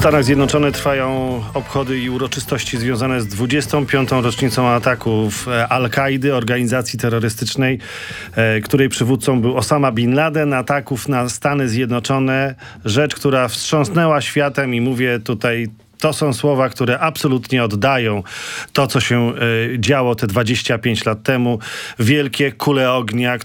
Stanach Zjednoczonych trwają obchody i uroczystości związane z 25. rocznicą ataków Al-Kaidy, organizacji terrorystycznej, której przywódcą był Osama Bin Laden, ataków na Stany Zjednoczone. Rzecz, która wstrząsnęła światem i mówię tutaj, to są słowa, które absolutnie oddają to, co się działo te 25 lat temu. Wielkie kule ognia,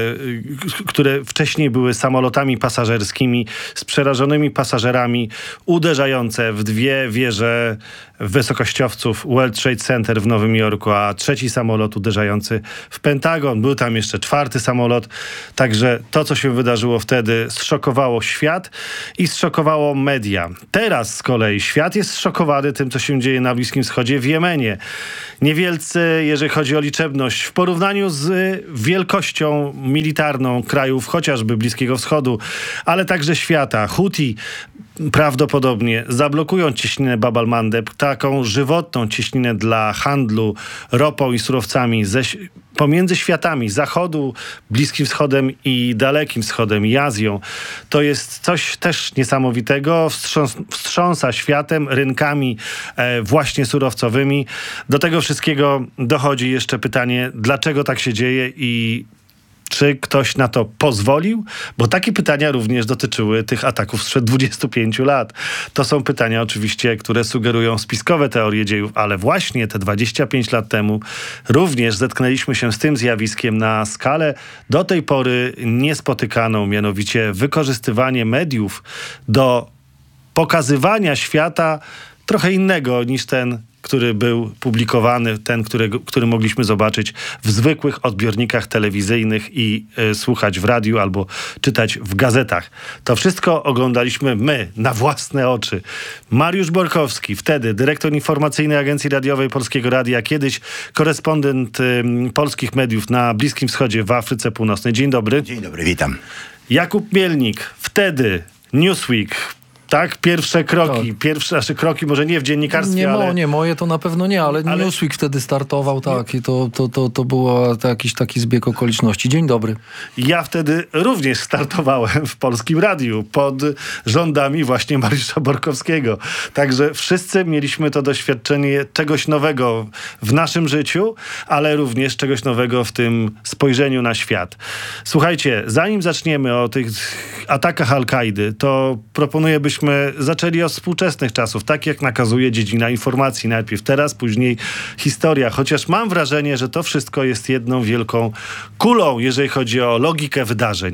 które wcześniej były samolotami pasażerskimi z przerażonymi pasażerami, uderzające w dwie wieże wysokościowców World Trade Center w Nowym Jorku, a trzeci samolot uderzający w Pentagon. Był tam jeszcze czwarty samolot. Także to, co się wydarzyło wtedy, zszokowało świat i zszokowało media. Teraz z kolei świat jest zszokowany tym, co się dzieje na Bliskim Wschodzie, w Jemenie. Niewielcy, jeżeli chodzi o liczebność, w porównaniu z wielkością militarną krajów, chociażby Bliskiego Wschodu, ale także świata. Huti prawdopodobnie zablokują cieśninę Bab al-Mandeb, taką żywotną cieśninę dla handlu ropą i surowcami pomiędzy światami Zachodu, Bliskim Wschodem i Dalekim Wschodem i Azją. To jest coś też niesamowitego. Wstrząsa światem, rynkami właśnie surowcowymi. Do tego wszystkiego dochodzi jeszcze pytanie, dlaczego tak się dzieje i czy ktoś na to pozwolił? Bo takie pytania również dotyczyły tych ataków sprzed 25 lat. To są pytania oczywiście, które sugerują spiskowe teorie dziejów, ale właśnie te 25 lat temu również zetknęliśmy się z tym zjawiskiem na skalę do tej pory niespotykaną, mianowicie wykorzystywanie mediów do pokazywania świata trochę innego niż ten, który był publikowany, ten, który mogliśmy zobaczyć w zwykłych odbiornikach telewizyjnych i słuchać w radiu albo czytać w gazetach. To wszystko oglądaliśmy my, na własne oczy. Mariusz Borkowski, wtedy dyrektor informacyjnej Agencji Radiowej Polskiego Radia, kiedyś korespondent polskich mediów na Bliskim Wschodzie, w Afryce Północnej. Dzień dobry. Dzień dobry, witam. Jakub Mielnik, wtedy Newsweek. Tak, pierwsze kroki. Tak. Pierwsze nasze kroki, może nie w dziennikarstwie, ale... Nie, moje to na pewno nie, ale Newsweek wtedy startował, tak. I to był jakiś taki zbieg okoliczności. Dzień dobry. Ja wtedy również startowałem w Polskim Radiu pod rządami właśnie Mariusza Borkowskiego. Także wszyscy mieliśmy to doświadczenie czegoś nowego w naszym życiu, ale również czegoś nowego w tym spojrzeniu na świat. Słuchajcie, zanim zaczniemy o tych atakach Al-Kaidy, to proponuję, byśmy zaczęli od współczesnych czasów, tak jak nakazuje dziedzina informacji. Najpierw teraz, później historia. Chociaż mam wrażenie, że to wszystko jest jedną wielką kulą, jeżeli chodzi o logikę wydarzeń.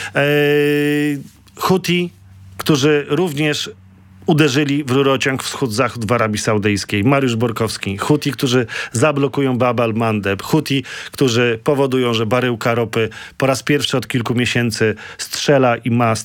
Huti, którzy również uderzyli w rurociąg wschód-zachód w Arabii Saudyjskiej. Mariusz Borkowski. Huti, którzy zablokują Bab al-Mandeb. Huti, którzy powodują, że baryłka ropy po raz pierwszy od kilku miesięcy strzela i ma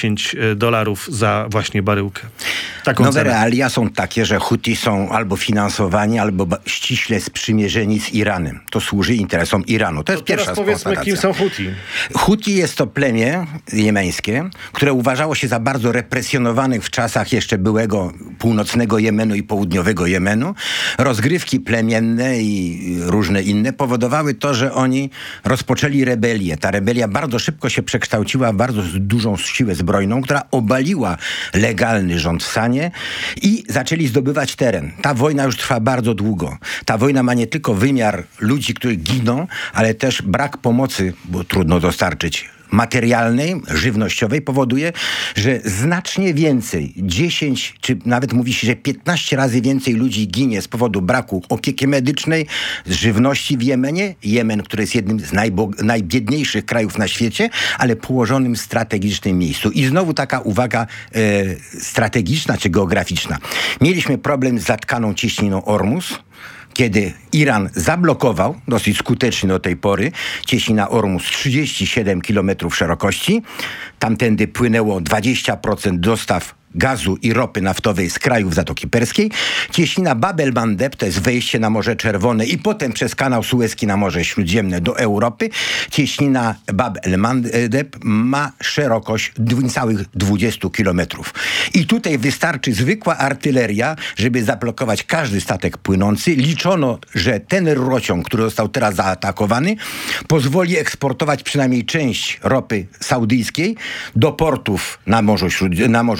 $110 za właśnie baryłkę. Taką Nowe cenę. realia są takie, że Huti są albo finansowani, albo ściśle sprzymierzeni z Iranem. To służy interesom Iranu. To jest pierwsza powiedzmy, konstatacja. kim są Huti. Huti jest to plemię jemeńskie, które uważało się za bardzo represjonowanych w czasach jeszcze byłego północnego Jemenu i południowego Jemenu. Rozgrywki plemienne i różne inne powodowały to, że oni rozpoczęli rebelię. Ta rebelia bardzo szybko się przekształciła w bardzo dużą siłę zbrojną, która obaliła legalny rząd w Sanie i zaczęli zdobywać teren. Ta wojna już trwa bardzo długo. Ta wojna ma nie tylko wymiar ludzi, którzy giną, ale też brak pomocy, bo trudno dostarczyć materialnej, żywnościowej powoduje, że znacznie więcej, 10 czy nawet mówi się, że 15 razy więcej ludzi ginie z powodu braku opieki medycznej, żywności w Jemenie. Jemen, który jest jednym z najbiedniejszych krajów na świecie, ale położonym w strategicznym miejscu. I znowu taka uwaga strategiczna czy geograficzna. Mieliśmy problem z zatkaną cieśniną Ormus, kiedy Iran zablokował, dosyć skutecznie do tej pory, cieśnina Ormus 37 km szerokości. Tamtędy płynęło 20% dostaw gazu i ropy naftowej z krajów Zatoki Perskiej. Cieśnina Bab el-Mandeb to jest wejście na Morze Czerwone i potem przez kanał Suezki na Morze Śródziemne do Europy. Cieśnina Bab el-Mandeb ma szerokość niecałych 20 kilometrów. I tutaj wystarczy zwykła artyleria, żeby zablokować każdy statek płynący. Liczono, że ten rurociąg, który został teraz zaatakowany, pozwoli eksportować przynajmniej część ropy saudyjskiej do portów na Morzu Czerwonym,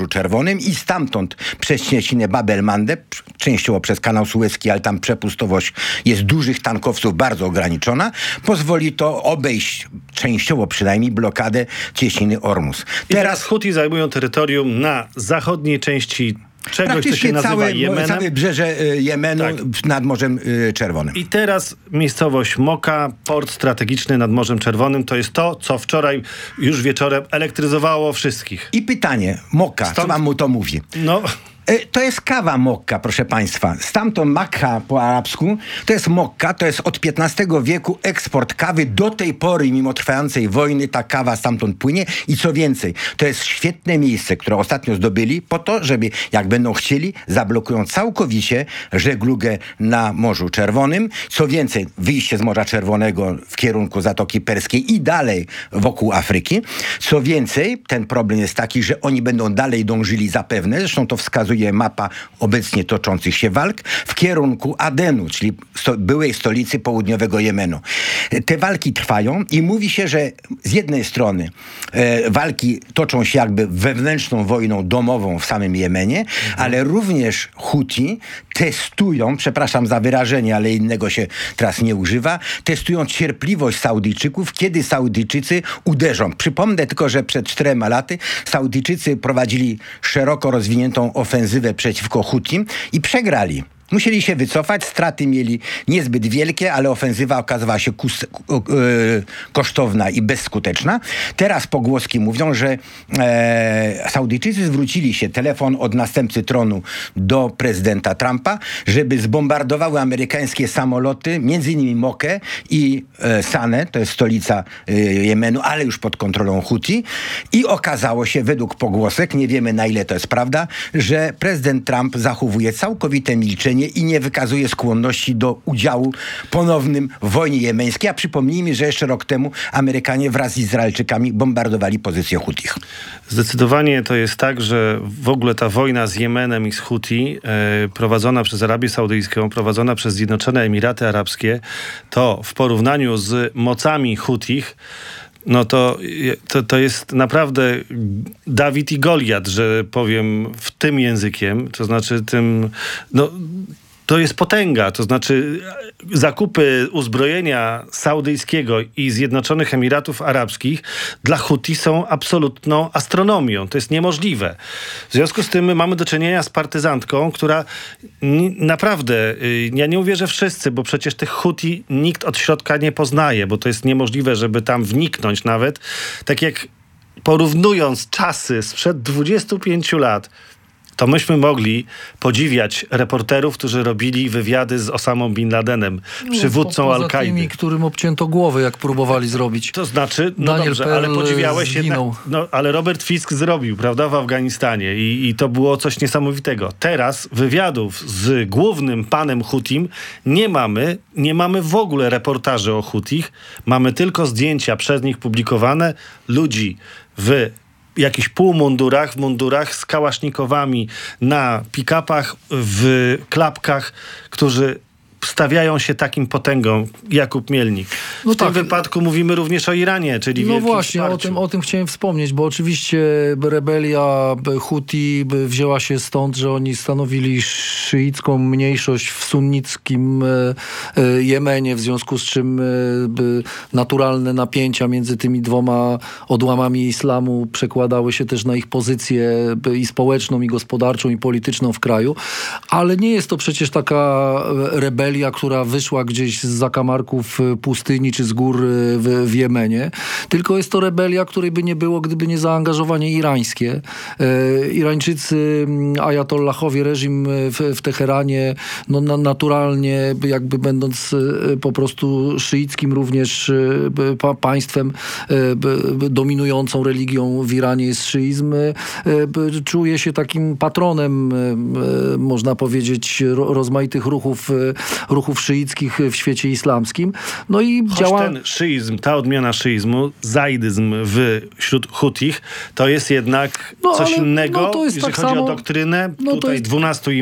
Czerwonym i stamtąd przez cieśninę Bab el-Mandeb, częściowo przez kanał Suezki, ale tam przepustowość jest dużych tankowców bardzo ograniczona, pozwoli to obejść częściowo przynajmniej blokadę cieśniny Ormus. Teraz Huti zajmują terytorium na zachodniej części czegoś, co się nazywa Jemenem. Całe wybrzeże Jemenu nad Morzem Czerwonym. I teraz miejscowość Moka, port strategiczny nad Morzem Czerwonym, to jest to, co wczoraj już wieczorem elektryzowało wszystkich. I pytanie, Moka, co wam mu to mówi? No... To jest kawa Mokka, proszę państwa. Stamtąd Makka po arabsku, to jest Mokka, to jest od XV wieku eksport kawy. Do tej pory, mimo trwającej wojny, ta kawa stamtąd płynie. I co więcej, to jest świetne miejsce, które ostatnio zdobyli po to, żeby, jak będą chcieli, zablokują całkowicie żeglugę na Morzu Czerwonym. Co więcej, wyjście z Morza Czerwonego w kierunku Zatoki Perskiej i dalej wokół Afryki. Co więcej, ten problem jest taki, że oni będą dalej dążyli zapewne, zresztą to wskazuje mapa obecnie toczących się walk, w kierunku Adenu, czyli byłej stolicy południowego Jemenu. Te walki trwają i mówi się, że z jednej strony walki toczą się jakby wewnętrzną wojną domową w samym Jemenie, ale również Huti testują, przepraszam za wyrażenie, ale innego się teraz nie używa, testują cierpliwość Saudyjczyków, kiedy Saudyjczycy uderzą. Przypomnę tylko, że przed 4 laty Saudyjczycy prowadzili szeroko rozwiniętą ofensywę przeciwko Hutim i przegrali. Musieli się wycofać, straty mieli niezbyt wielkie, ale ofensywa okazała się kosztowna i bezskuteczna. Teraz pogłoski mówią, że Saudyjczycy zwrócili się, telefon od następcy tronu do prezydenta Trumpa, żeby zbombardowały amerykańskie samoloty, między innymi Mokę i Sanę, to jest stolica Jemenu, ale już pod kontrolą Huti. I okazało się, według pogłosek, nie wiemy na ile to jest prawda, że prezydent Trump zachowuje całkowite milczenie i nie wykazuje skłonności do udziału ponownym w wojnie jemeńskiej. A przypomnijmy, że jeszcze rok temu Amerykanie wraz z Izraelczykami bombardowali pozycję Hutich. Zdecydowanie to jest tak, że w ogóle ta wojna z Jemenem i z Huti prowadzona przez Arabię Saudyjską, prowadzona przez Zjednoczone Emiraty Arabskie, to w porównaniu z mocami Hutich, no to jest naprawdę Dawid i Goliat, że powiem w tym językiem, to znaczy tym, no to jest potęga, to znaczy zakupy uzbrojenia saudyjskiego i Zjednoczonych Emiratów Arabskich dla Huti są absolutną astronomią. To jest niemożliwe. W związku z tym mamy do czynienia z partyzantką, która naprawdę, ja nie mówię, że wszyscy, bo przecież tych Huti nikt od środka nie poznaje, bo to jest niemożliwe, żeby tam wniknąć nawet. Tak jak porównując czasy sprzed 25 lat, to myśmy mogli podziwiać reporterów, którzy robili wywiady z Osamą Bin Ladenem, przywódcą Al-Kaidy. Tymi, którym obcięto głowy, jak próbowali zrobić. To znaczy, no Daniel dobrze, Pearl ale podziwiałeś jednak, no, ale Robert Fisk zrobił, prawda, w Afganistanie i to było coś niesamowitego. Teraz wywiadów z głównym panem Hutim nie mamy w ogóle reportaży o Hutich, mamy tylko zdjęcia przez nich publikowane ludzi w jakichś półmundurach, w mundurach z kałasznikowami na pick-upach, w klapkach, którzy stawiają się takim potęgą, Jakub Mielnik. No w tym wypadku mówimy również o Iranie, czyli no wielkim właśnie, wsparciu. o tym chciałem wspomnieć, bo oczywiście rebelia Huti wzięła się stąd, że oni stanowili szyicką mniejszość w sunnickim Jemenie, w związku z czym naturalne napięcia między tymi dwoma odłamami islamu przekładały się też na ich pozycję i społeczną, i gospodarczą, i polityczną w kraju. Ale nie jest to przecież taka rebelia, która wyszła gdzieś z zakamarków pustyni czy z gór w Jemenie, tylko jest to rebelia, której by nie było, gdyby nie zaangażowanie irańskie. Irańczycy, ajatollahowie, reżim w Teheranie, no naturalnie jakby będąc po prostu szyickim również państwem, dominującą religią w Iranie jest szyizm, czuje się takim patronem, można powiedzieć, rozmaitych ruchów szyickich w świecie islamskim. No i ten szyizm, ta odmiana szyizmu, zaidyzm wśród Hutich, to jest jednak coś innego, to jest jeżeli tak chodzi samo, o doktrynę. Tutaj 12 imamów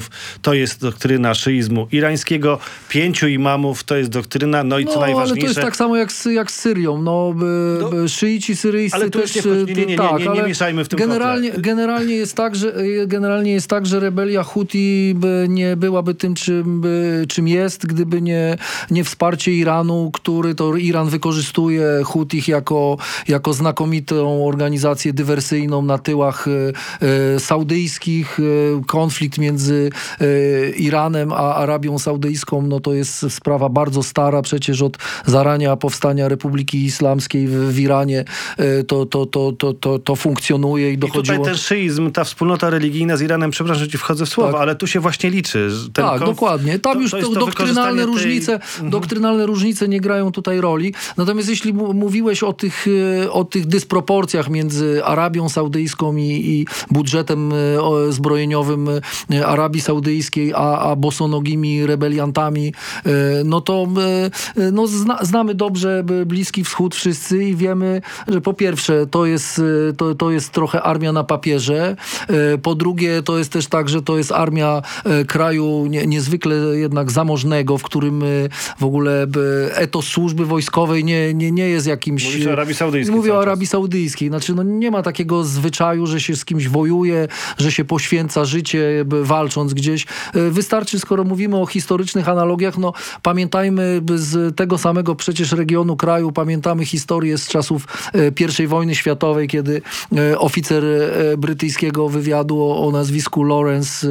to jest doktryna szyizmu irańskiego, 5 imamów to jest doktryna, no i co najważniejsze... ale to jest tak samo jak z Syrią. Szyici syryjscy ale tu też... nie mieszajmy w tym Generalnie jest tak, że rebelia Huti nie byłaby tym, czym jest, gdyby nie wsparcie Iranu, który to Iran wykorzystuje Hutich jako znakomitą organizację dywersyjną na tyłach saudyjskich. Konflikt między Iranem a Arabią Saudyjską, no to jest sprawa bardzo stara, przecież od zarania powstania Republiki Islamskiej w Iranie to funkcjonuje i dochodziło... I tutaj ten szyizm, ta wspólnota religijna z Iranem, przepraszam, że ci wchodzę w słowo, ale tu się właśnie liczy. Dokładnie. Tam już doktrynalne różnice nie grają tutaj roli. Natomiast jeśli mówiłeś o tych dysproporcjach między Arabią Saudyjską i budżetem zbrojeniowym Arabii Saudyjskiej, a bosonogimi rebeliantami, no to znamy dobrze Bliski Wschód wszyscy i wiemy, że po pierwsze to jest trochę armia na papierze, po drugie to jest też tak, że to jest armia kraju niezwykle jednak zamożnego, w którym w ogóle etos służby wojskowej nie jest jakimś... Mówisz o Arabii Saudyjskiej. Mówię o Arabii Saudyjskiej. Znaczy, nie ma takiego zwyczaju, że się z kimś wojuje, że się poświęca życie walcząc gdzieś. Wystarczy, skoro mówimy o historycznych analogiach, pamiętajmy z tego samego przecież regionu kraju, pamiętamy historię z czasów I wojny światowej, kiedy oficer brytyjskiego wywiadu o nazwisku Lawrence,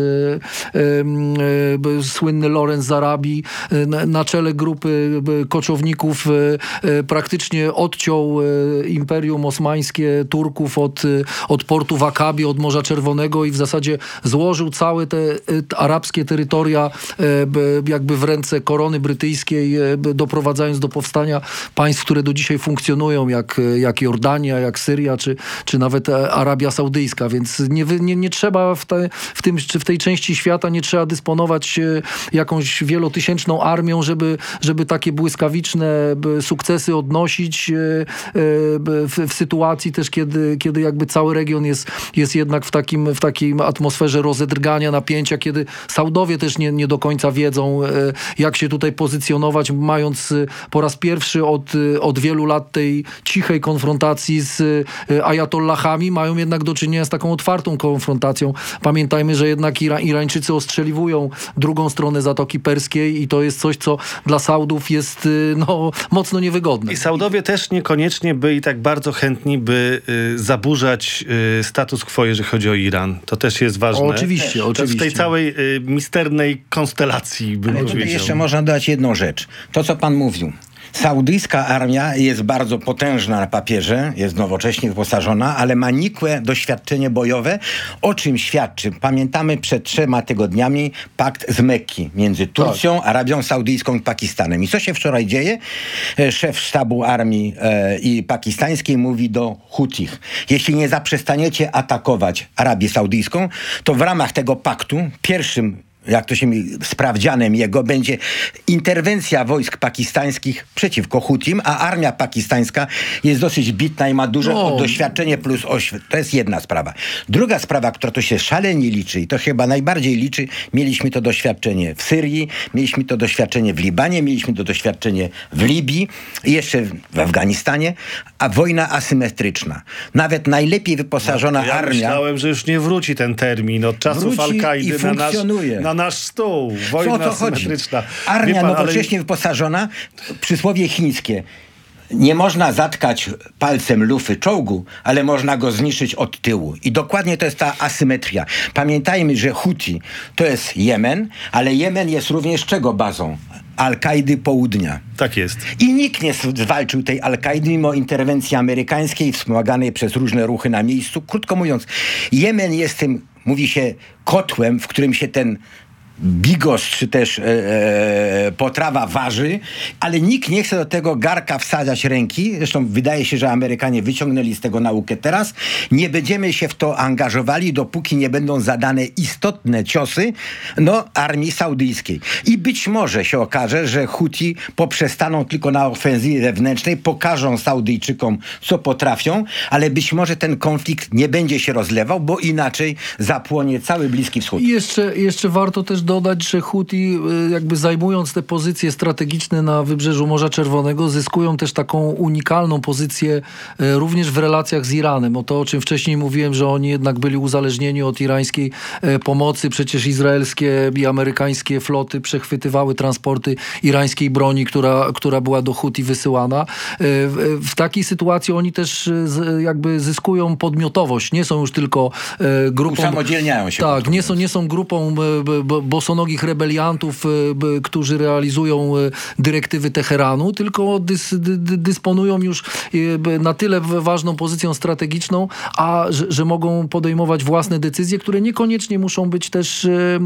słynny Lawrence z Arabii, na czele grupy koczowników praktycznie odciął Imperium Osmańskie Turków od portu w Akabie, od Morza Czerwonego i w zasadzie złożył całe te arabskie terytoria jakby w ręce korony brytyjskiej, doprowadzając do powstania państw, które do dzisiaj funkcjonują, jak Jordania, jak Syria, czy nawet Arabia Saudyjska, więc nie trzeba w tej części świata nie trzeba dysponować jakąś wielotysięczną armią, żeby takie błyskawiczne sukcesy odnosić w sytuacji też, kiedy jakby cały region jest jednak w takim atmosferze rozedrgania, napięcia, kiedy Saudowie też nie do końca wiedzą, jak się tutaj pozycjonować, mając po raz pierwszy od wielu lat tej cichej konfrontacji z ajatollahami, mają jednak do czynienia z taką otwartą konfrontacją. Pamiętajmy, że jednak Irańczycy ostrzeliwują drugą stronę Zatoki Perskiej i to jest coś, co dla Saudów jest mocno niewygodne. I Saudowie też niekoniecznie byli tak bardzo chętni, by zaburzać status quo, jeżeli chodzi o Iran. To też jest ważne. Oczywiście. W tej całej misternej konstelacji, bym powiedział. Jeszcze można dodać jedną rzecz. To, co pan mówił. Saudyjska armia jest bardzo potężna na papierze, jest nowocześnie wyposażona, ale ma nikłe doświadczenie bojowe, o czym świadczy. Pamiętamy przed 3 tygodniami pakt z Mekki między Turcją, Arabią Saudyjską i Pakistanem. I co się wczoraj dzieje? Szef sztabu armii i pakistańskiej mówi do Hutich: jeśli nie zaprzestaniecie atakować Arabię Saudyjską, to w ramach tego paktu pierwszym sprawdzianem jego będzie interwencja wojsk pakistańskich przeciwko Hutim, a armia pakistańska jest dosyć bitna i ma duże doświadczenie plus to jest jedna sprawa. Druga sprawa, która tu się szalenie liczy i to chyba najbardziej liczy, mieliśmy to doświadczenie w Syrii, mieliśmy to doświadczenie w Libanie, mieliśmy to doświadczenie w Libii i jeszcze w Afganistanie, a wojna asymetryczna. Nawet najlepiej wyposażona armia... Myślałem, że już nie wróci ten termin od czasów Al-Kaidy na nasz stół. Wojna asymetryczna. Armia nowocześnie wyposażona, przysłowie chińskie. Nie można zatkać palcem lufy czołgu, ale można go zniszczyć od tyłu. I dokładnie to jest ta asymetria. Pamiętajmy, że Huti to jest Jemen, ale Jemen jest również czego bazą? Al-Kaidy Południa. Tak jest. I nikt nie zwalczył tej Al-Kaidy mimo interwencji amerykańskiej wspomaganej przez różne ruchy na miejscu. Krótko mówiąc, Jemen jest tym, mówi się, kotłem, w którym się ten bigos czy też potrawa waży, ale nikt nie chce do tego garka wsadzać ręki. Zresztą wydaje się, że Amerykanie wyciągnęli z tego naukę teraz. Nie będziemy się w to angażowali, dopóki nie będą zadane istotne ciosy armii saudyjskiej. I być może się okaże, że Huti poprzestaną tylko na ofensywie wewnętrznej, pokażą Saudyjczykom, co potrafią, ale być może ten konflikt nie będzie się rozlewał, bo inaczej zapłonie cały Bliski Wschód. I jeszcze warto też dodać, że Huti jakby zajmując te pozycje strategiczne na wybrzeżu Morza Czerwonego, zyskują też taką unikalną pozycję również w relacjach z Iranem. O to, o czym wcześniej mówiłem, że oni jednak byli uzależnieni od irańskiej pomocy. Przecież izraelskie i amerykańskie floty przechwytywały transporty irańskiej broni, która była do Huti wysyłana. W takiej sytuacji oni też jakby zyskują podmiotowość. Nie są już tylko grupą... Usamodzielniają się. Tak, nie są grupą bosonogich rebeliantów, którzy realizują dyrektywy Teheranu, tylko dysponują już na tyle ważną pozycją strategiczną, że mogą podejmować własne decyzje, które niekoniecznie muszą być też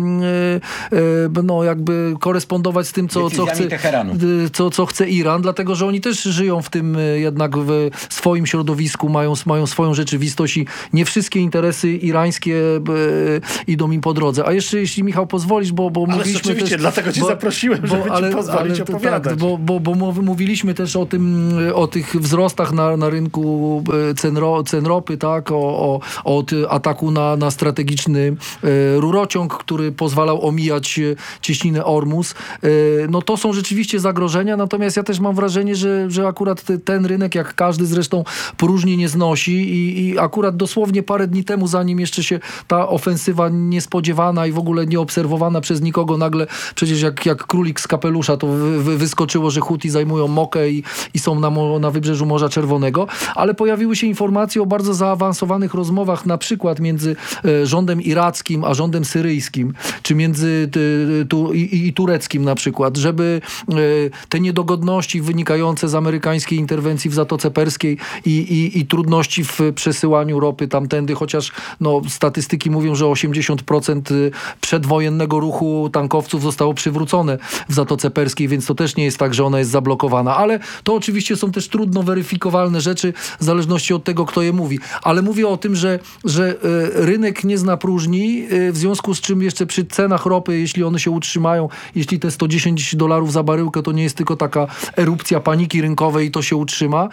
jakby korespondować z tym, co chce Iran, dlatego, że oni też żyją w tym jednak w swoim środowisku, mają swoją rzeczywistość i nie wszystkie interesy irańskie idą im po drodze. A jeszcze, jeśli Michał pozwolisz, bo mówiliśmy rzeczywiście, też... dlatego cię zaprosiłem, żeby ci pozwolić opowiadać. Tak, bo mówiliśmy też o tych wzrostach na rynku cen ropy, tak, o ataku na strategiczny rurociąg, który pozwalał omijać cieśninę Ormus. To są rzeczywiście zagrożenia, natomiast ja też mam wrażenie, że akurat ten rynek, jak każdy zresztą, próżni nie znosi i akurat dosłownie parę dni temu, zanim jeszcze się ta ofensywa niespodziewana i w ogóle nieobserwowana przez nikogo, nagle przecież jak królik z kapelusza to wyskoczyło, że Huti zajmują Mokę i są na wybrzeżu Morza Czerwonego, ale pojawiły się informacje o bardzo zaawansowanych rozmowach, na przykład między rządem irackim a rządem syryjskim, czy między tureckim na przykład, żeby te niedogodności wynikające z amerykańskiej interwencji w Zatoce Perskiej i trudności w przesyłaniu ropy tamtędy, chociaż statystyki mówią, że 80% przedwojennego ruchu tankowców zostało przywrócone w Zatoce Perskiej, więc to też nie jest tak, że ona jest zablokowana. Ale to oczywiście są też trudno weryfikowalne rzeczy, w zależności od tego, kto je mówi. Ale mówię o tym, że rynek nie zna próżni, w związku z czym jeszcze przy cenach ropy, jeśli one się utrzymają, jeśli te $110 za baryłkę to nie jest tylko taka erupcja paniki rynkowej i to się utrzyma,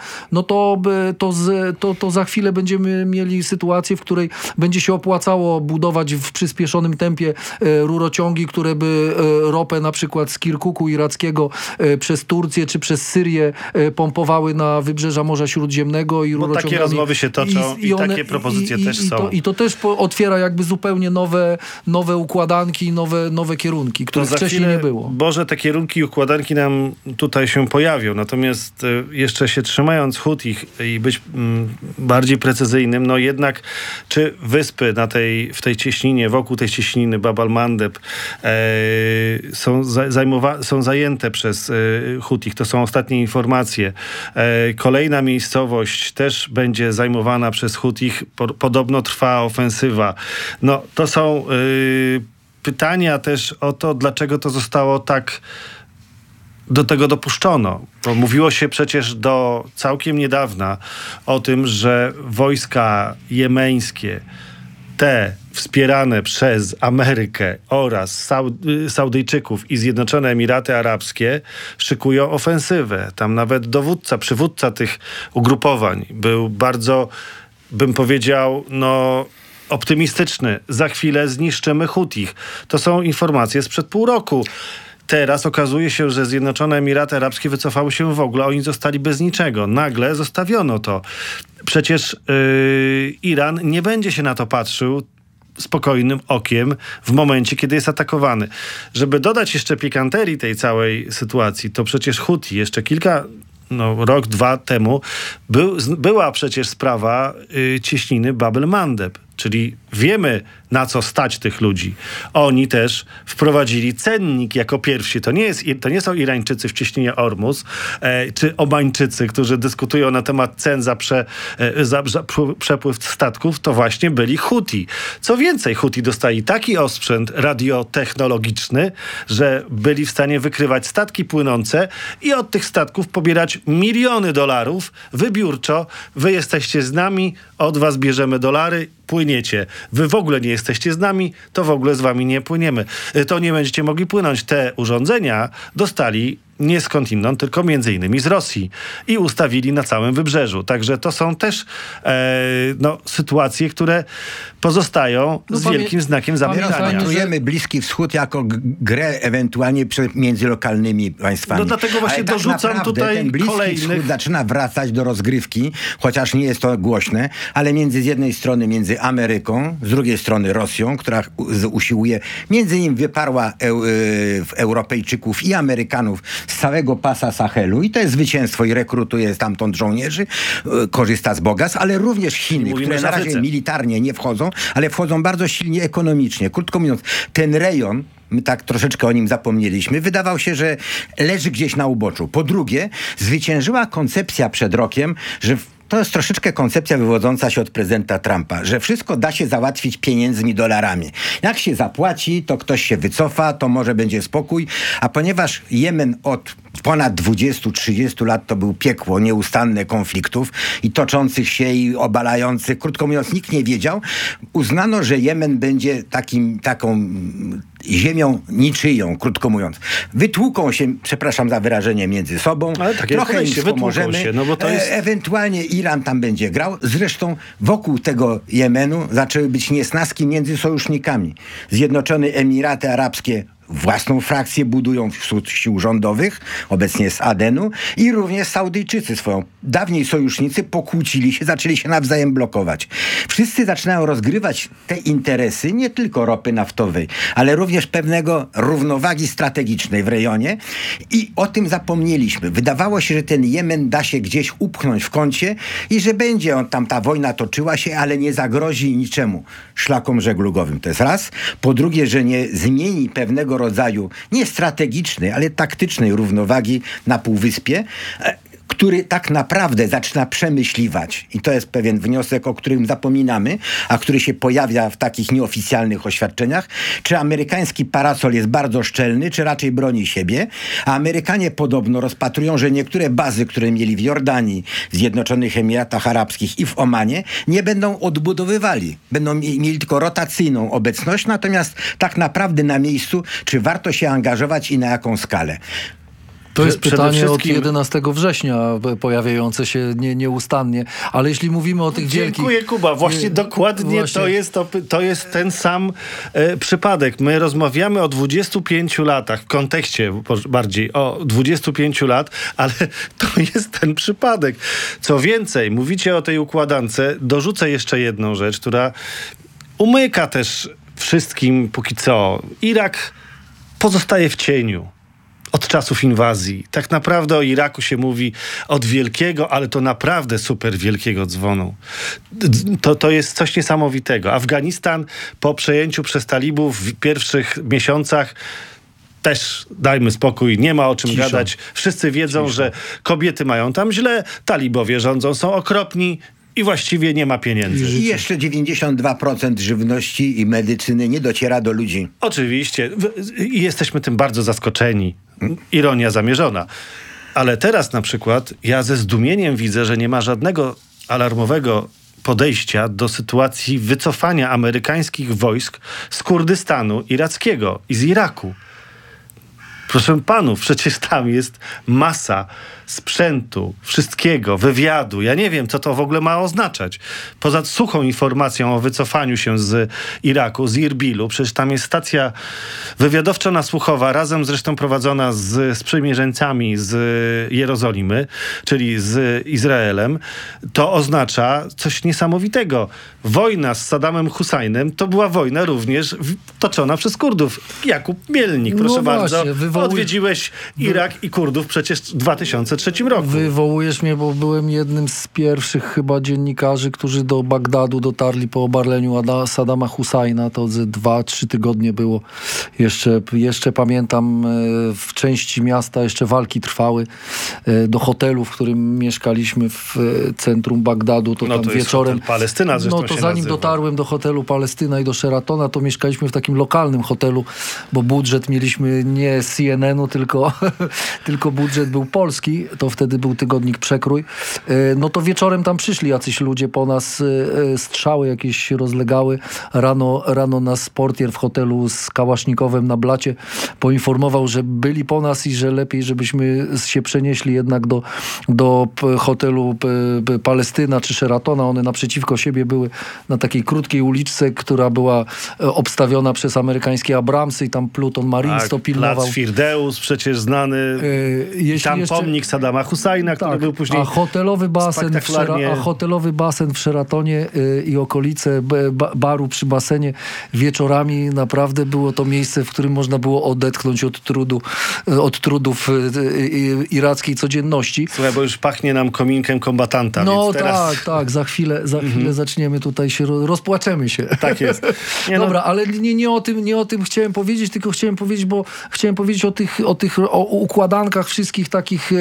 to za chwilę będziemy mieli sytuację, w której będzie się opłacało budować w przyspieszonym tempie rurociągi, które by ropę na przykład z Kirkuku irackiego przez Turcję czy przez Syrię pompowały na wybrzeża Morza Śródziemnego i rurociągami. Bo takie rozmowy się toczą i takie propozycje też są. I to też otwiera jakby zupełnie nowe układanki, nowe kierunki, których wcześniej nie było. Boże, te kierunki i układanki nam tutaj się pojawią. Natomiast jeszcze się trzymając Hutich i być bardziej precyzyjnym, jednak czy wyspy w tej cieśninie, wokół tej cieśniny Bab al-Mandeb są zajęte przez Hutich. To są ostatnie informacje. Kolejna miejscowość też będzie zajmowana przez Hutich. Podobno trwa ofensywa. To są pytania też o to, dlaczego to zostało tak do tego dopuszczono. Bo mówiło się przecież do całkiem niedawna o tym, że wojska jemeńskie, te wspierane przez Amerykę oraz Saudyjczyków i Zjednoczone Emiraty Arabskie szykują ofensywę. Tam nawet przywódca tych ugrupowań był bardzo, bym powiedział, optymistyczny. Za chwilę zniszczymy Hutich. To są informacje sprzed pół roku. Teraz okazuje się, że Zjednoczone Emiraty Arabskie wycofały się w ogóle. Oni zostali bez niczego. Nagle zostawiono to. Przecież Iran nie będzie się na to patrzył spokojnym okiem w momencie, kiedy jest atakowany. Żeby dodać jeszcze pikanterii tej całej sytuacji, to przecież Huti jeszcze rok, dwa temu była przecież sprawa cieśniny Bab el-Mandeb, czyli wiemy, na co stać tych ludzi. Oni też wprowadzili cennik jako pierwsi. To nie są Irańczycy w cieśninie Ormus, czy Omańczycy, którzy dyskutują na temat cen za przepływ statków. To właśnie byli Huti. Co więcej, Huti dostali taki osprzęt radiotechnologiczny, że byli w stanie wykrywać statki płynące i od tych statków pobierać miliony dolarów wybiórczo. Wy jesteście z nami, od was bierzemy dolary, płyniecie. Wy w ogóle nie jesteście z nami, to w ogóle z wami nie płyniemy. To nie będziecie mogli płynąć. Te urządzenia dostali nie skądinąd, tylko między innymi z Rosji i ustawili na całym wybrzeżu. Także to są też sytuacje, które pozostają z wielkim znakiem zapytania. Traktujemy Bliski Wschód jako grę ewentualnie między lokalnymi państwami. No dlatego właśnie tak dorzucam tutaj ten Bliski kolejnych... Wschód zaczyna wracać do rozgrywki, chociaż nie jest to głośne, ale z jednej strony między Ameryką, z drugiej strony Rosją, która usiłuje, między innymi wyparła Europejczyków i Amerykanów z całego pasa Sahelu i to jest zwycięstwo i rekrutuje stamtąd żołnierzy, korzysta z bogactw, ale również Chiny, które na razie militarnie nie wchodzą, ale wchodzą bardzo silnie ekonomicznie. Krótko mówiąc, ten rejon, my tak troszeczkę o nim zapomnieliśmy, wydawał się, że leży gdzieś na uboczu. Po drugie, zwyciężyła koncepcja przed rokiem, że to jest troszeczkę koncepcja wywodząca się od prezydenta Trumpa, że wszystko da się załatwić pieniędzmi, dolarami. Jak się zapłaci, to ktoś się wycofa, to może będzie spokój, a ponieważ Jemen od ponad 20-30 lat to był piekło nieustanne konfliktów i toczących się i obalających, krótko mówiąc, nikt nie wiedział, uznano, że Jemen będzie taką ziemią niczyją, krótko mówiąc. Wytłuką się, przepraszam za wyrażenie, między sobą, trochę im wspomożemy, ewentualnie Iran tam będzie grał. Zresztą wokół tego Jemenu zaczęły być niesnaski między sojusznikami. Zjednoczone Emiraty Arabskie własną frakcję budują wśród sił rządowych, obecnie z Adenu, i również Saudyjczycy swoją. Dawniej sojusznicy pokłócili się, zaczęli się nawzajem blokować. Wszyscy zaczynają rozgrywać te interesy, nie tylko ropy naftowej, ale również pewnego równowagi strategicznej w rejonie i o tym zapomnieliśmy. Wydawało się, że ten Jemen da się gdzieś upchnąć w kącie i że będzie tam ta wojna toczyła się, ale nie zagrozi niczemu szlakom żeglugowym. To jest raz. Po drugie, że nie zmieni pewnego rodzaju, nie strategicznej, ale taktycznej równowagi na Półwyspie, który tak naprawdę zaczyna przemyśliwać. I to jest pewien wniosek, o którym zapominamy, a który się pojawia w takich nieoficjalnych oświadczeniach. Czy amerykański parasol jest bardzo szczelny, czy raczej broni siebie? A Amerykanie podobno rozpatrują, że niektóre bazy, które mieli w Jordanii, w Zjednoczonych Emiratach Arabskich i w Omanie, nie będą odbudowywali. Będą mieli tylko rotacyjną obecność, natomiast tak naprawdę na miejscu, czy warto się angażować i na jaką skalę? To jest pytanie od 11 września pojawiające się nieustannie, ale jeśli mówimy o tych wielkich... Dziękuję, Kuba. Właśnie dokładnie to jest ten sam przypadek. My rozmawiamy o 25 latach, w kontekście bardziej o 25 lat, ale to jest ten przypadek. Co więcej, mówicie o tej układance, dorzucę jeszcze jedną rzecz, która umyka też wszystkim póki co. Irak pozostaje w cieniu od czasów inwazji. Tak naprawdę o Iraku się mówi od wielkiego, ale to naprawdę super wielkiego dzwonu. To jest coś niesamowitego. Afganistan po przejęciu przez talibów w pierwszych miesiącach też dajmy spokój, nie ma o czym gadać. Wszyscy wiedzą, że kobiety mają tam źle, talibowie rządzą, są okropni i właściwie nie ma pieniędzy. I jeszcze 92% żywności i medycyny nie dociera do ludzi. Oczywiście. I jesteśmy tym bardzo zaskoczeni. Ironia zamierzona. Ale teraz na przykład ja ze zdumieniem widzę, że nie ma żadnego alarmowego podejścia do sytuacji wycofania amerykańskich wojsk z Kurdystanu irackiego i z Iraku. Proszę panów, przecież tam jest masa sprzętu, wszystkiego, wywiadu. Ja nie wiem, co to w ogóle ma oznaczać. Poza suchą informacją o wycofaniu się z Iraku, z Irbilu, przecież tam jest stacja wywiadowczo-nasłuchowa, razem zresztą prowadzona z sprzymierzeńcami z Jerozolimy, czyli z Izraelem. To oznacza coś niesamowitego. Wojna z Saddamem Husajnem to była wojna również toczona przez Kurdów. Jakub Mielnik, proszę bardzo. odwiedziłeś Irak i Kurdów przecież w 2003 roku. Wywołujesz mnie, bo byłem jednym z pierwszych chyba dziennikarzy, którzy do Bagdadu dotarli po obaleniu Saddama Husajna. To ze 2-3 tygodnie było. Jeszcze pamiętam, w części miasta jeszcze walki trwały. Do hotelu, w którym mieszkaliśmy w centrum Bagdadu, to tam to jest wieczorem... hotel Palestyna zresztą to się zanim nazywa. dotarłem do hotelu Palestyna i do Sheratona, to mieszkaliśmy w takim lokalnym hotelu, bo budżet mieliśmy nie z CNN-u, tylko budżet był polski. To wtedy był tygodnik Przekrój. No to wieczorem tam przyszli jacyś ludzie po nas, strzały jakieś się rozlegały. Rano nas portier w hotelu z kałasznikowem na blacie poinformował, że byli po nas i że lepiej, żebyśmy się przenieśli jednak do hotelu Palestyna czy Sheratona. One naprzeciwko siebie były na takiej krótkiej uliczce, która była obstawiona przez amerykańskie Abramsy i tam Pluton Marines to pilnował. Plac Firdeus przecież znany. Tam pomnik Saddama Husajna, który był później hotelowy basen w Sheratonie i okolice baru przy basenie wieczorami naprawdę było to miejsce, w którym można było odetchnąć od trudów irackiej codzienności. Słuchaj, bo już pachnie nam kominkiem kombatanta. No więc teraz... tak, za chwilę zaczniemy tutaj się, rozpłaczemy się. Tak jest. Dobra, ale nie o tym chciałem powiedzieć, tylko chciałem powiedzieć o tych układankach wszystkich takich,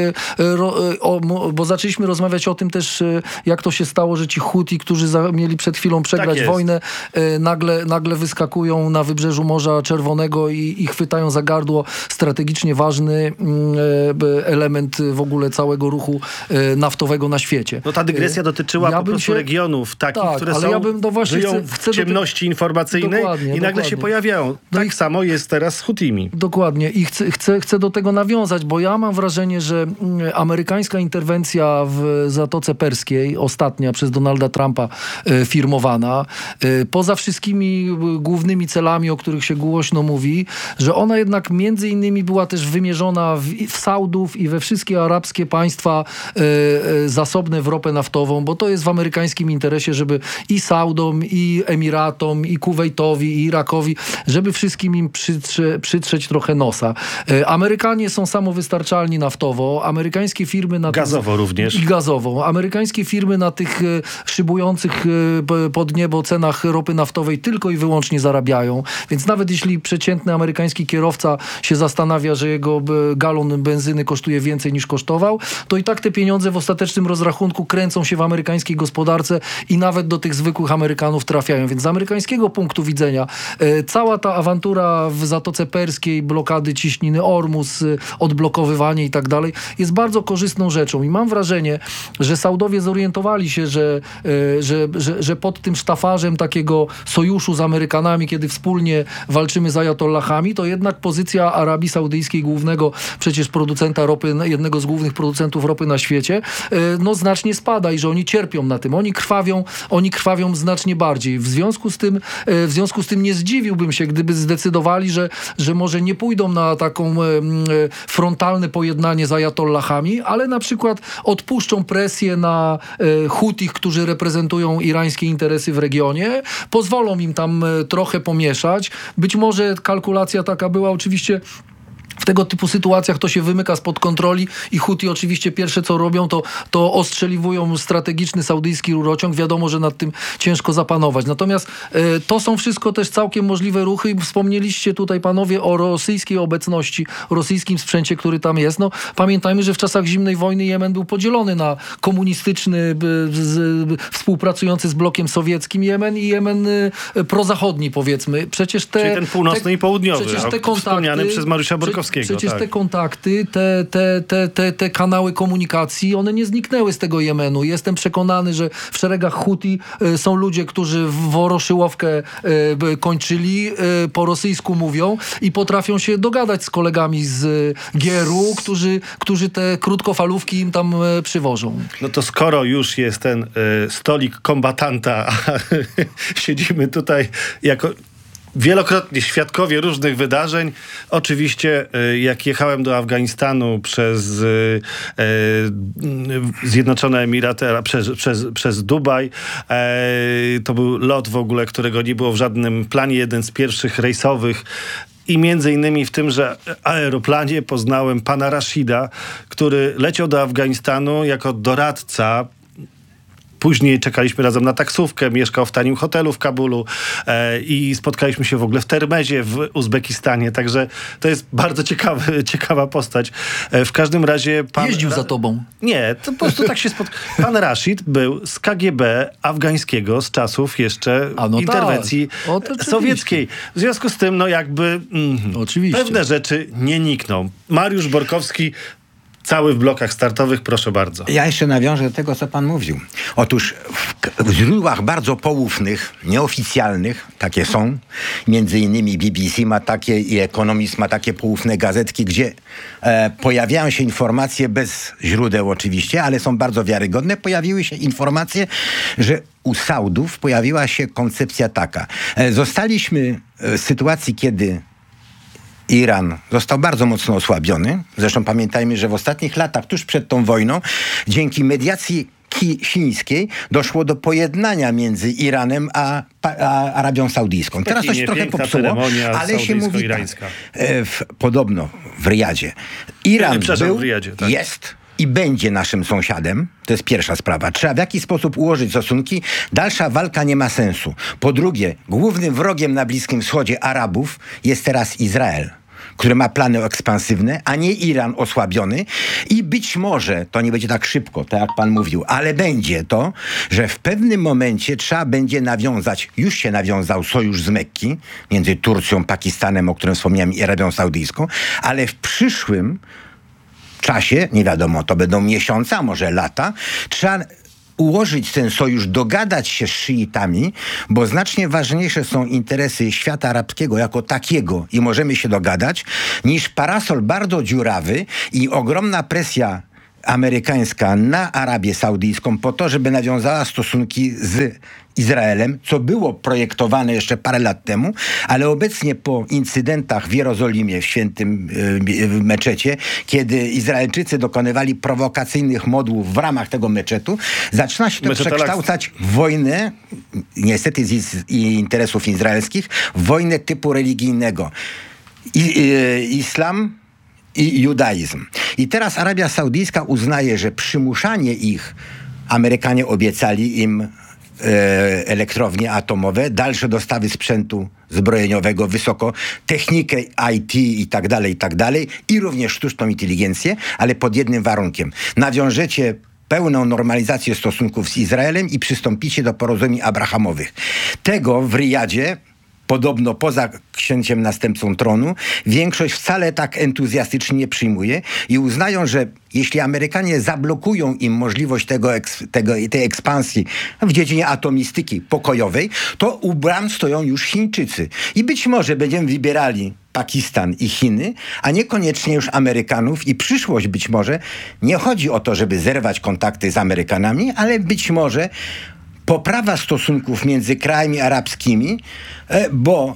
bo zaczęliśmy rozmawiać o tym też, jak to się stało, że ci Huti, którzy mieli przed chwilą przegrać wojnę, nagle wyskakują na wybrzeżu Morza Czerwonego i chwytają za gardło strategicznie ważny element w ogóle całego ruchu naftowego na świecie. No ta dygresja dotyczyła po prostu regionów takich, które żyją w ciemności informacyjnej i nagle się pojawiają. Tak samo jest teraz z Hutimi. Dokładnie. I chcę do tego nawiązać, bo ja mam wrażenie, że amerykańska interwencja w Zatoce Perskiej, ostatnia przez Donalda Trumpa firmowana, poza wszystkimi głównymi celami, o których się głośno mówi, że ona jednak między innymi była też wymierzona w Saudów i we wszystkie arabskie państwa zasobne w ropę naftową, bo to jest w amerykańskim interesie, żeby i Saudom, i Emiratom, i Kuwejtowi, i Irakowi, żeby wszystkim im przytrzeć trochę nosa. Amerykanie są samowystarczalni naftowo, amerykańskie firmy gazowo również. I gazowo. Amerykańskie firmy na tych szybujących pod niebo cenach ropy naftowej tylko i wyłącznie zarabiają, więc nawet jeśli przeciętny amerykański kierowca się zastanawia, że jego galon benzyny kosztuje więcej niż kosztował, to i tak te pieniądze w ostatecznym rozrachunku kręcą się w amerykańskiej gospodarce i nawet do tych zwykłych Amerykanów trafiają. Więc z amerykańskiego punktu widzenia cała ta awantura w Zatoce Perskiej, blokady ciśniny Ormus, odblokowywanie i tak dalej, jest bardzo korzystną rzeczą. I mam wrażenie, że Saudowie zorientowali się, że pod tym sztafarzem takiego sojuszu z Amerykanami, kiedy wspólnie walczymy z ajatollahami, to jednak pozycja Arabii Saudyjskiej, głównego przecież producenta ropy, jednego z głównych producentów ropy na świecie, no znacznie spada i że oni cierpią na tym. Oni krwawią znacznie bardziej. W związku z tym nie zdziwiłbym się, gdyby zdecydowali, że może nie pójdą na taką frontalne pojednanie z ajatollahami, ale na przykład odpuszczą presję na Hutich, którzy reprezentują irańskie interesy w regionie, pozwolą im tam trochę pomieszać. Być może kalkulacja taka była oczywiście. W tego typu sytuacjach to się wymyka spod kontroli i Huti oczywiście pierwsze co robią, to ostrzeliwują strategiczny saudyjski rurociąg. Wiadomo, że nad tym ciężko zapanować. Natomiast to są wszystko też całkiem możliwe ruchy i wspomnieliście tutaj panowie o rosyjskiej obecności, o rosyjskim sprzęcie, który tam jest. No, pamiętajmy, że w czasach zimnej wojny Jemen był podzielony na komunistyczny, współpracujący z blokiem sowieckim Jemen i Jemen prozachodni, powiedzmy. Przecież czyli ten północny i południowy, wspomniany przez Mariusza Borkowskiego. Przecież te kontakty, te kanały komunikacji, one nie zniknęły z tego Jemenu. Jestem przekonany, że w szeregach Huti są ludzie, którzy Woroszyłowkę kończyli, po rosyjsku mówią i potrafią się dogadać z kolegami z GRU, którzy te krótkofalówki im tam przywożą. No to skoro już jest ten stolik kombatanta, a siedzimy tutaj jako wielokrotnie świadkowie różnych wydarzeń. Oczywiście jak jechałem do Afganistanu przez Zjednoczone Emiraty, przez Dubaj, to był lot w ogóle, którego nie było w żadnym planie, jeden z pierwszych rejsowych. I między innymi w tymże aeroplanie poznałem pana Rashida, który leciał do Afganistanu jako doradca. Później czekaliśmy razem na taksówkę, mieszkał w tanim hotelu w Kabulu i spotkaliśmy się w ogóle w Termezie w Uzbekistanie, także to jest bardzo ciekawa postać. W każdym razie... Jeździł za tobą. Nie, to po prostu tak się Pan Rashid był z KGB afgańskiego z czasów jeszcze interwencji sowieckiej. W związku z tym, Oczywiście. pewne rzeczy nie nikną. Mariusz Borkowski, cały w blokach startowych, proszę bardzo. Ja jeszcze nawiążę do tego, co pan mówił. Otóż w źródłach bardzo poufnych, nieoficjalnych, takie są, między innymi BBC ma takie i Economist ma takie poufne gazetki, gdzie pojawiają się informacje bez źródeł oczywiście, ale są bardzo wiarygodne. Pojawiły się informacje, że u Saudów pojawiła się koncepcja taka. Zostaliśmy w sytuacji, kiedy Iran został bardzo mocno osłabiony. Zresztą pamiętajmy, że w ostatnich latach, tuż przed tą wojną, dzięki mediacji chińskiej doszło do pojednania między Iranem a Arabią Saudyjską. Teraz to się trochę popsuło, ale się mówi tak, podobno w Riyadzie. Iran był, w Riyadzie, tak. jest i będzie naszym sąsiadem. To jest pierwsza sprawa. Trzeba w jakiś sposób ułożyć stosunki. Dalsza walka nie ma sensu. Po drugie, głównym wrogiem na Bliskim Wschodzie Arabów jest teraz Izrael, który ma plany ekspansywne, a nie Iran osłabiony. I być może, to nie będzie tak szybko, tak jak pan mówił, ale będzie to, że w pewnym momencie trzeba będzie nawiązać, już się nawiązał sojusz z Mekki, między Turcją, Pakistanem, o którym wspomniałem, i Arabią Saudyjską, ale w przyszłym czasie, nie wiadomo, to będą miesiące, a może lata, trzeba ułożyć ten sojusz, dogadać się z szyitami, bo znacznie ważniejsze są interesy świata arabskiego jako takiego i możemy się dogadać, niż parasol bardzo dziurawy i ogromna presja amerykańska na Arabię Saudyjską po to, żeby nawiązała stosunki z Izraelem, co było projektowane jeszcze parę lat temu, ale obecnie po incydentach w Jerozolimie, w świętym meczecie, kiedy Izraelczycy dokonywali prowokacyjnych modłów w ramach tego meczetu, zaczyna się to przekształcać w wojnę, niestety z interesów izraelskich, w wojnę typu religijnego. Islam i judaizm. I teraz Arabia Saudyjska uznaje, że przymuszanie ich, Amerykanie obiecali im elektrownie atomowe, dalsze dostawy sprzętu zbrojeniowego, wysoko, technikę IT i tak dalej, i również sztuczną inteligencję, ale pod jednym warunkiem. Nawiążecie pełną normalizację stosunków z Izraelem i przystąpicie do porozumień abrahamowych. Tego w Riyadzie, podobno poza księciem następcą tronu, większość wcale tak entuzjastycznie nie przyjmuje i uznają, że jeśli Amerykanie zablokują im możliwość tej ekspansji w dziedzinie atomistyki pokojowej, to u bram stoją już Chińczycy. I być może będziemy wybierali Pakistan i Chiny, a niekoniecznie już Amerykanów i przyszłość być może nie chodzi o to, żeby zerwać kontakty z Amerykanami, ale być może poprawa stosunków między krajami arabskimi, bo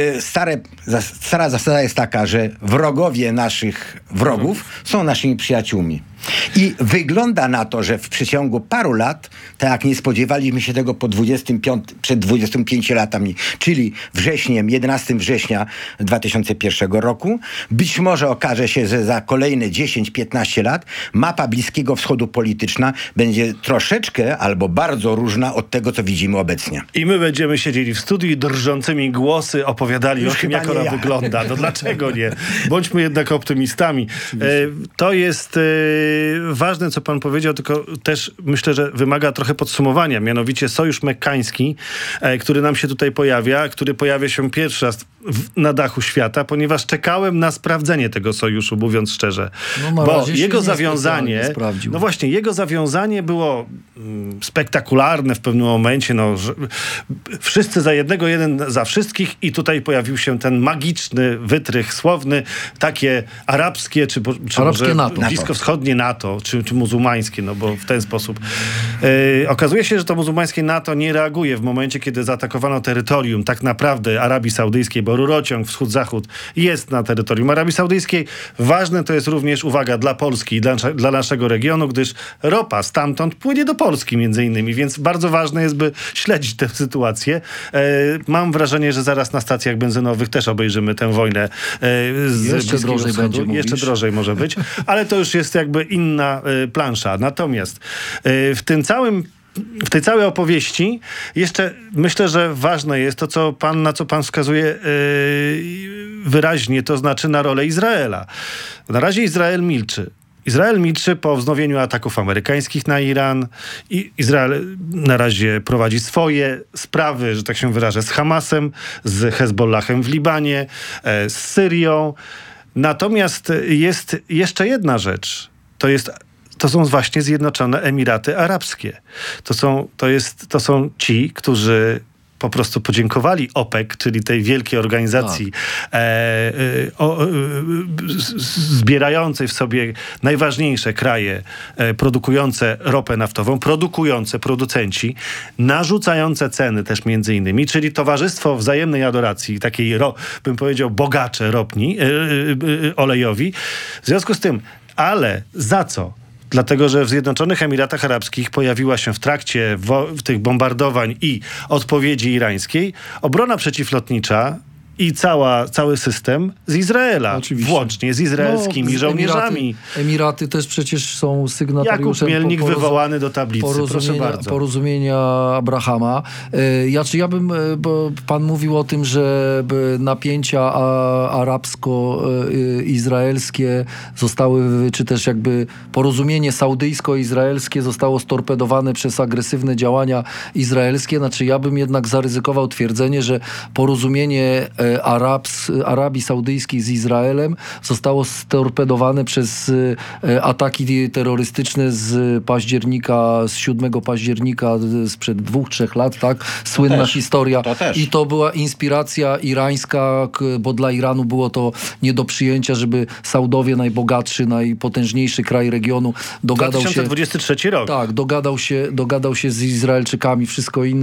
stara zasada jest taka, że wrogowie naszych wrogów są naszymi przyjaciółmi. I wygląda na to, że w przeciągu paru lat, tak jak nie spodziewaliśmy się tego przed 25 latami, czyli 11 września 2001 roku, być może okaże się, że za kolejne 10-15 lat mapa Bliskiego Wschodu polityczna będzie troszeczkę albo bardzo różna od tego, co widzimy obecnie. I my będziemy siedzieli w studiu i drżącymi głosy opowiadali już o tym, jak ona wygląda. No dlaczego nie? Bądźmy jednak optymistami. To jest ważne, co pan powiedział, tylko też myślę, że wymaga trochę podsumowania. Mianowicie sojusz mekkański, który nam się tutaj pojawia, który pojawia się pierwszy raz na dachu świata, ponieważ czekałem na sprawdzenie tego sojuszu, mówiąc szczerze. Bo jego zawiązanie, no właśnie, jego zawiązanie było spektakularne w pewnym momencie, że wszyscy za jednego, jeden za wszystkich i tutaj pojawił się ten magiczny wytrych słowny, takie arabskie, czy arabskie może NATO. bliskowschodnie NATO, czy muzułmańskie, no bo w ten sposób. Okazuje się, że to muzułmańskie NATO nie reaguje w momencie, kiedy zaatakowano terytorium tak naprawdę Arabii Saudyjskiej, bo rurociąg wschód-zachód jest na terytorium Arabii Saudyjskiej. Ważne to jest również, uwaga, dla Polski i dla naszego regionu, gdyż ropa stamtąd płynie do Polski między innymi, więc bardzo ważne jest, by śledzić tę sytuację. Mam wrażenie, że zaraz na stacjach benzynowych też obejrzymy tę wojnę z Jeszcze Bliskiego drożej Wschodu. będzie, mówisz? Jeszcze drożej może być, ale to już jest jakby inna plansza. Natomiast w tej całej opowieści jeszcze myślę, że ważne jest to, na co pan wskazuje wyraźnie, to znaczy na rolę Izraela. Na razie Izrael milczy. Izrael milczy po wznowieniu ataków amerykańskich na Iran. Izrael na razie prowadzi swoje sprawy, że tak się wyrażę, z Hamasem, z Hezbollahem w Libanie, z Syrią. Natomiast jest jeszcze jedna rzecz. To są właśnie Zjednoczone Emiraty Arabskie. To są ci, którzy po prostu podziękowali OPEC, czyli tej wielkiej organizacji zbierającej w sobie najważniejsze kraje produkujące ropę naftową, producenci, narzucające ceny też między innymi, czyli Towarzystwo Wzajemnej Adoracji, takiej, bym powiedział, bogacze ropni, olejowi. W związku z tym, ale za co? Dlatego, że w Zjednoczonych Emiratach Arabskich pojawiła się w trakcie tych bombardowań i odpowiedzi irańskiej obrona przeciwlotnicza i cały system z Izraela. Oczywiście. Włącznie z izraelskimi żołnierzami. Emiraty też przecież są sygnatariuszem Jakub Mielnik wywołany do tablicy. Proszę bardzo. Porozumienia Abrahama. Ja bym, bo pan mówił o tym, że napięcia arabsko-izraelskie zostały, czy też jakby porozumienie saudyjsko-izraelskie zostało storpedowane przez agresywne działania izraelskie. Znaczy ja bym jednak zaryzykował twierdzenie, że porozumienie Arabii Saudyjskiej z Izraelem zostało storpedowane przez ataki terrorystyczne z 7 października sprzed 2-3 lat, tak? Słynna historia. I to była inspiracja irańska, bo dla Iranu było to nie do przyjęcia, żeby Saudowie, najbogatszy, najpotężniejszy kraj regionu, dogadał 2023 rok. Tak, dogadał się z Izraelczykami, wszystko inne